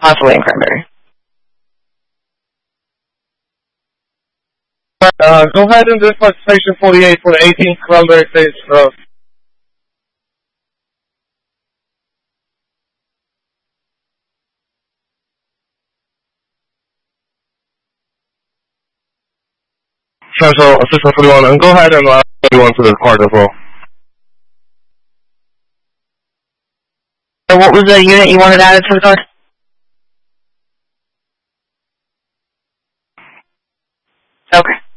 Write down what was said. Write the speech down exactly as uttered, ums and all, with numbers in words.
possibly in Cranberry. Uh, go ahead and dispatch Station forty-eight for the eighteenth Cranberry Stage Road. Central Assistant forty-one, and go ahead and uh, forty-one to the card as well. So what was the unit you wanted added to the card? Okay.